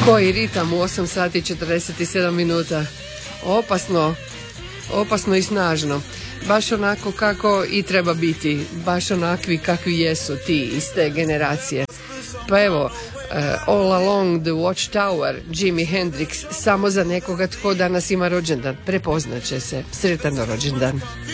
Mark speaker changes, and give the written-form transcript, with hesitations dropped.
Speaker 1: Koji ritam u 8 sati i 47 minuta. Opasno i snažno. Baš onako kako i treba biti. Baš onakvi kakvi jesu ti iz te generacije. Pa evo, All Along the Watchtower, Jimi Hendrix, samo za nekoga tko danas ima rođendan. Prepoznaće se. Sretan rođendan.